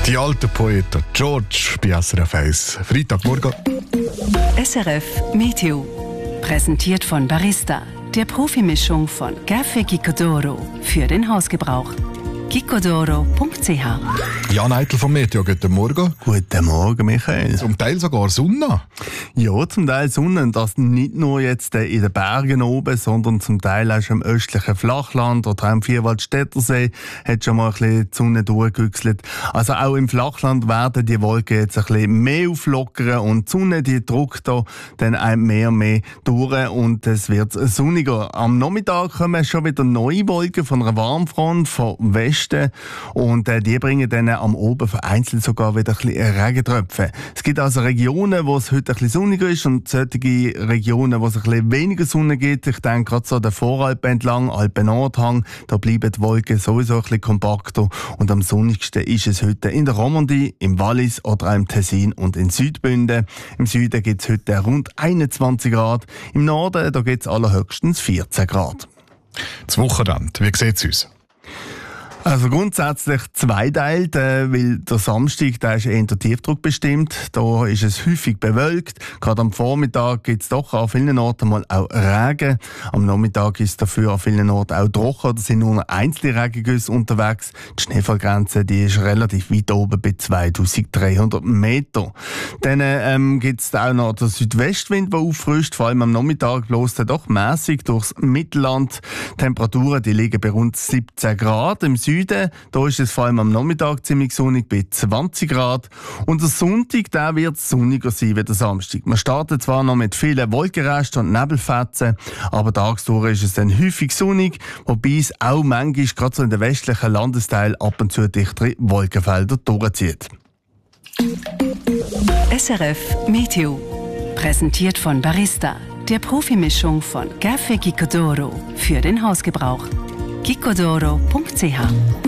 Die alten Poeten George bei SRF 1. Freitagmorgen. SRF Meteo. Präsentiert von Barista, der Profimischung von Café Gicodoro für den Hausgebrauch. gicodoro.ch. Jan Eitel vom Meteo, guten Morgen. Guten Morgen, Michael. Zum Teil sogar Sonne. Ja, zum Teil Sonne. Und das nicht nur jetzt in den Bergen oben, sondern zum Teil auch schon im östlichen Flachland oder auch im Vierwaldstättersee hat schon mal ein bisschen die Sonne durchgewechselt. Also auch im Flachland werden die Wolken jetzt ein bisschen mehr auflockern und die Sonne, die drückt da dann auch mehr und mehr durch und es wird sonniger. Am Nachmittag kommen schon wieder neue Wolken von einer Warmfront von Westen und die bringen dann am Oben vereinzelt sogar wieder ein bisschen Regentropfen. Es gibt also Regionen, wo es heute ein bisschen sonniger ist und solche Regionen, wo es ein bisschen weniger Sonne gibt. Ich denke gerade so der Voralpen entlang, Alpen-Nordhang, da bleiben die Wolken sowieso ein bisschen kompakter und am sonnigsten ist es heute in der Romandie, im Wallis oder auch im Tessin und in Südbünden. Im Süden gibt es heute rund 21 Grad, im Norden da gibt es allerhöchstens 14 Grad. Das Wochenende, wie sieht es aus? Also grundsätzlich zweiteilt, weil der Samstag der ist eher Tiefdruck bestimmt. Da ist es häufig bewölkt. Gerade am Vormittag gibt es doch an vielen Orten mal auch Regen. Am Nachmittag ist dafür an vielen Orten auch trocken. Da sind nur noch einzelne Regengüsse unterwegs. Die Schneefallgrenze die ist relativ weit oben bei 2300 Meter. Dann gibt es auch noch den Südwestwind, der auffrischt. Vor allem am Nachmittag bloß doch mäßig durchs Mittelland. Die Temperaturen die liegen bei rund 17 Grad. Im Süden da ist es vor allem am Nachmittag ziemlich sonnig bei 20 Grad. Und der Sonntag der wird sonniger sein wie der Samstag. Man startet zwar noch mit vielen Wolkenresten und Nebelfetzen, aber tagsüber ist es dann häufig sonnig, wobei es auch manchmal gerade so in den westlichen Landesteilen ab und zu dichtere Wolkenfelder durchzieht. SRF Meteo. Präsentiert von Barista, der Profimischung von Café Gicodoro für den Hausgebrauch. gicodoro.ch